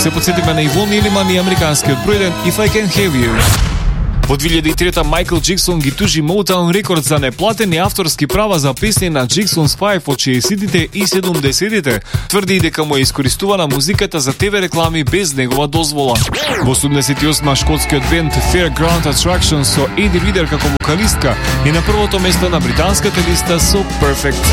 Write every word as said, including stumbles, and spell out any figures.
се подсетиме на Ивон Илиман и американскиот број еден If I Can Have You. Во две илјади и трета Майкл Джексон ги тужи Motown Records за неплатени авторски права за песни на Jackson's Five од шеесеттите и седумдесеттите. Тврди дека му е искористувана музиката за ТВ реклами без негова дозвола. Во седумдесет и осма шкотскиот бенд Fairground Attraction со Еди Ридер како вокалистка и на првото место на британската листа со Perfect.